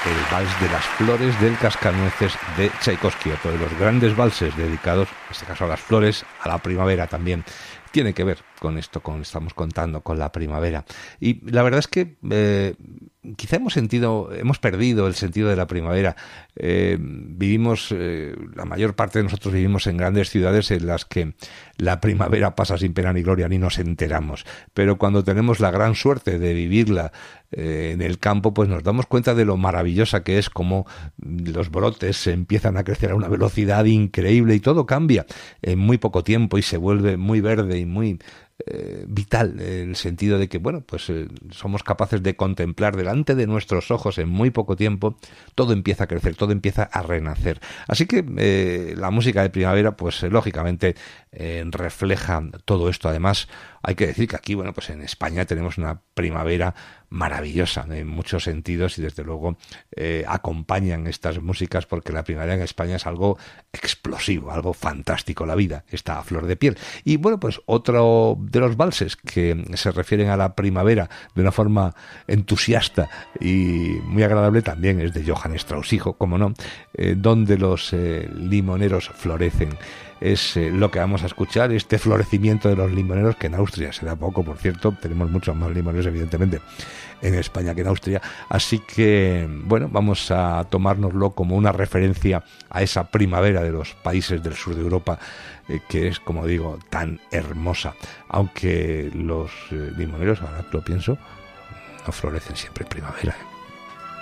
el vals de las flores del cascanueces de Tchaikovsky, otro de los grandes valses dedicados, en este caso a las flores, a la primavera también. Tiene que ver con esto, con estamos contando, con la primavera. Y la verdad es que quizá hemos perdido el sentido de la primavera. La mayor parte de nosotros vivimos en grandes ciudades en las que la primavera pasa sin pena ni gloria, ni nos enteramos. Pero cuando tenemos la gran suerte de vivirla en el campo, pues nos damos cuenta de lo maravillosa que es, cómo los brotes se empiezan a crecer a una velocidad increíble y todo cambia en muy poco tiempo y se vuelve muy verde y muy vital, en el sentido de que, somos capaces de contemplar delante de nuestros ojos en muy poco tiempo, todo empieza a crecer, todo empieza a renacer. Así que la música de primavera, lógicamente, refleja todo esto. Además, hay que decir que aquí, en España tenemos una primavera maravillosa en muchos sentidos y desde luego acompañan estas músicas, porque la primavera en España es algo explosivo, algo fantástico. La vida está a flor de piel. Y otro de los valses que se refieren a la primavera de una forma entusiasta y muy agradable también es de Johann Strauss hijo, como no, donde los limoneros florecen. Es lo que vamos a escuchar, este florecimiento de los limoneros, que en Austria se da poco, por cierto. Tenemos muchos más limoneros, evidentemente, en España que en Austria. Así que, vamos a tomárnoslo como una referencia a esa primavera de los países del sur de Europa, que es, como digo, tan hermosa. Aunque los limoneros, ahora que lo pienso, no florecen siempre en primavera, ¿eh?